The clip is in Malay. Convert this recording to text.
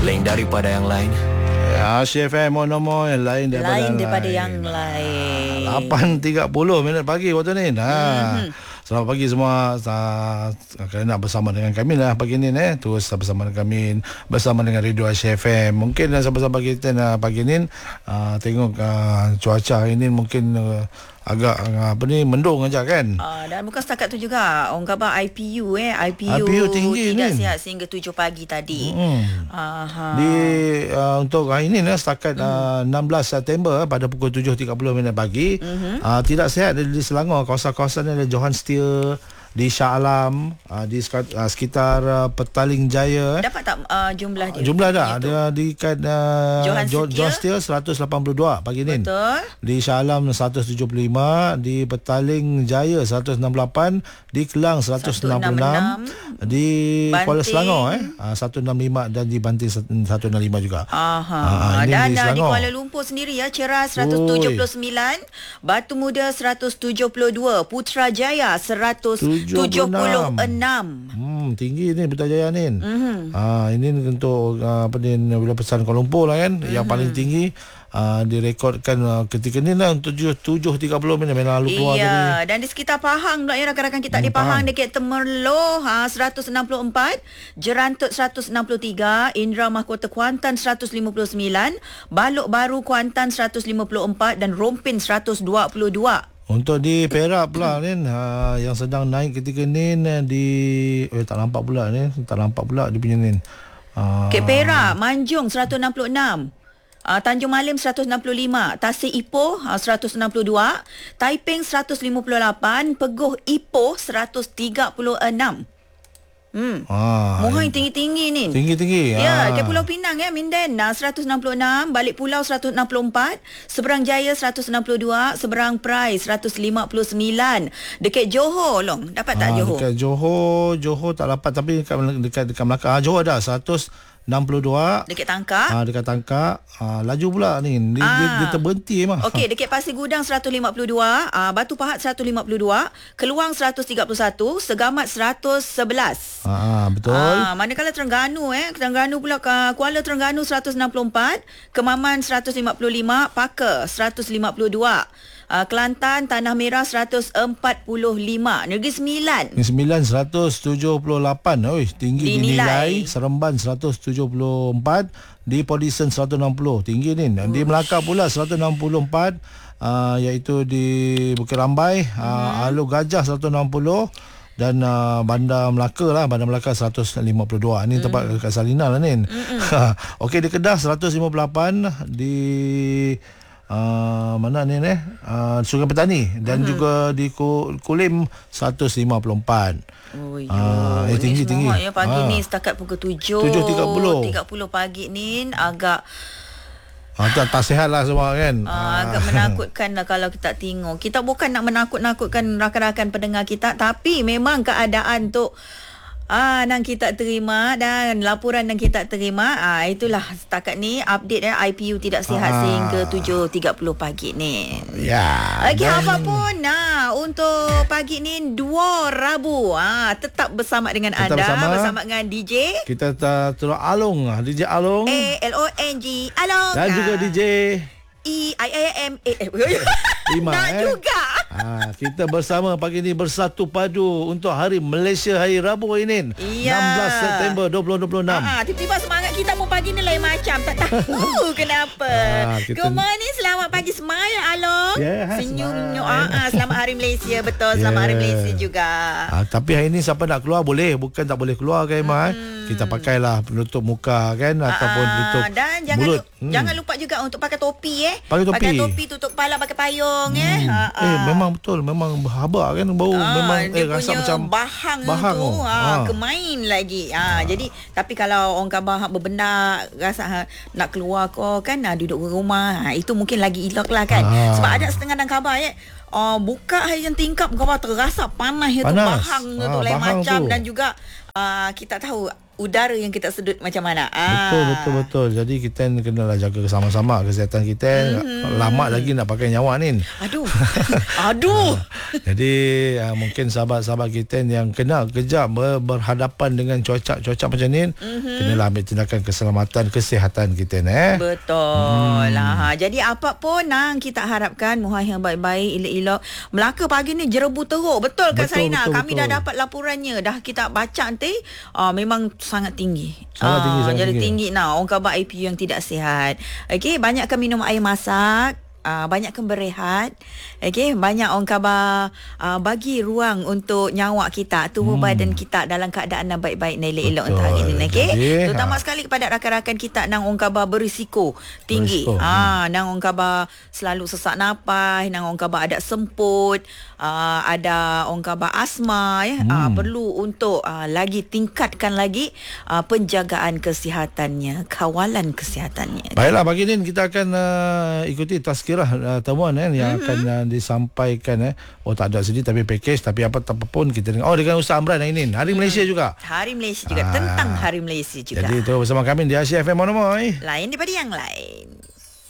lain daripada yang lain. Ya, CFM Monomo yang lain daripada yang lain. 8.30 minit pagi waktu ni. Selamat pagi semua. Kerana bersama dengan kami lah pagi ni terus bersama dengan kami, bersama dengan Radio CFM. Mungkin sama-sama kita pagi ni tengok cuaca hari ni mungkin agak mendung aja kan. Dan bukan setakat tu juga, orang khabar IPU tinggi tidak ni. sihat sehingga 7 pagi tadi. Di untuk hari ini setakat 16 September pada pukul 7.30 minit pagi, tidak sihat di Selangor. Kawasan-kawasan ni ada Johan Steel, di Shah Alam, di sekitar Petaling Jaya. Dapat tak jumlah dia? Jumlah dah. Dia di kat John Steel 182 pagi ni. Betul. Di Shah Alam 175, di Petaling Jaya 168, di Kelang 166, di Kuala Selangor 165 dan di Banting 165 juga. Dan di Kuala Lumpur sendiri Ceras 179, Batu Muda 172, Putrajaya 176. Tinggi ni Putrajaya ni. Ini untuk bila pesan Kuala Lumpur lah kan, yang paling tinggi direkodkan ketika ni lah untuk 7.30 minit lalu keluar tadi. Dan di sekitar Pahang pula rakan-rakan kita di Pahang, dekat Temerloh 164, Jerantut 163, Indra Mahkota Kuantan 159, Balok Baru Kuantan 154 dan Rompin 122. Untuk di Perak pula ni yang sedang naik ketika ni tak nampak pula dia punya ni. Ke Perak, Manjung 166, Tanjung Malim 165, Tasik Ipoh 162, Taiping 158, Peguh Ipoh 136. Mohon tinggi-tinggi ni. Tinggi-tinggi. Ya, ke Pulau Pinang Minden 166, Balik Pulau 164, Seberang Jaya 162, Seberang Perai 159. Dekat Johor dapat tak Johor? Dekat Johor tak dapat, tapi dekat Melaka. Johor ada 162 dekat Tangkak. Dekat Tangkak. Laju pula ni. Dia terberhenti memang. Okey, dekat Pasir Gudang 152, Batu Pahat 152, Keluang 131, Segamat 111. Betul. Manakala Terengganu pula Kuala Terengganu 164, Kemaman 155, Paka 152. Kelantan Tanah Merah 145, Negeri Sembilan 178. Tinggi dinilai. Seremban 174, di Podison 160, tinggi ni. Di Melaka pula 164, iaitu di Bukit Rambai, Alor Gajah 160 dan Bandar Melaka 152. Ni tempat dekat Salina lah ni. Okey, di Kedah 158, di mana ni Sungai Petani dan juga di Kulim 154. Tinggi semua pagi ni setakat pukul 7.30 pagi ni agak tak sihat lah semua kan. Agak menakutkan lah kalau kita tengok. Kita bukan nak menakut-nakutkan rakan-rakan pendengar kita, tapi memang keadaan tu yang kita terima dan laporan yang kita terima, itulah setakat ni update IPU tidak sihat sehingga 7.30 pagi ni. Okey, apapun untuk pagi ni 2 Rabu tetap bersama dengan anda, bersama dengan DJ kita terus Along, DJ Along ALONG Along, dan juga DJ EIAM Nak juga. Kita bersama pagi ni bersatu padu untuk Hari Malaysia, Hari Rabu ini 16 September 2026. Tiba-tiba semangat kita pun pagi ni lain macam. Tak tahu kenapa. Good morning, selamat pagi semangat Along. Senyum-nyum. Selamat Hari Malaysia. Betul, selamat Hari Malaysia juga. Tapi hari ni siapa nak keluar boleh, bukan tak boleh keluar kan Emma. Kita pakailah penutup muka kan, ataupun tutup dan mulut. Jangan lupa juga untuk pakai topi Pakai topi, tutup kepala, pakai payung memang betul, memang berhabak kan bau, memang dia rasa punya macam bahang tu kemain lagi. Jadi tapi kalau orang khabar berbendak rasa nak keluar kan, duduk rumah, itu mungkin lagi elok lah kan. Sebab ada setengah dan khabar buka yang tingkap khabar terasa panas tu, bahang tu lain macam tu. Dan juga kita tahu udara yang kita sedut macam mana. Betul. Jadi kita kenalah jaga sama-sama kesihatan kita. Lama lagi nak pakai nyawa ni. Aduh. Jadi mungkin sahabat-sahabat kita yang kena kejap berhadapan dengan cuaca macam ni, kenalah ambil tindakan keselamatan kesihatan kita ni. Betul lah. Jadi apa pun kita harapkan muhai yang baik-baik, elok-elok. Melaka pagi ni jerebu teruk. Betul Kak Sarina? Kami dah dapat laporannya. Dah kita baca nanti. Memang sangat tinggi. Jadi tinggi nah. Orang khabar IPU yang tidak sihat. Okey, banyakkan minum air masak. Banyakkan berehat. Okey, banyak orang khabar bagi ruang untuk nyawa kita, tubuh badan kita dalam keadaan yang baik-baik, elok-elok untuk hari ini. Okey, terutama sekali kepada rakan-rakan kita nang orang khabar berisiko tinggi. Nang orang khabar selalu sesak napas, nang orang khabar ada semput, ada orang khabar asma perlu untuk lagi tingkatkan lagi penjagaan kesihatannya, kawalan kesihatannya. Baiklah, pagi ni kita akan ikuti tazkirah temuan yang akan disampaikan tak ada sedih tapi package, tapi apa pun kita dengar dengan Ustaz Amran ini Hari Malaysia juga. Hari Malaysia juga, tentang Hari Malaysia juga. Jadi itu bersama kami di Asia FM Monomoy. Lain daripada yang lain.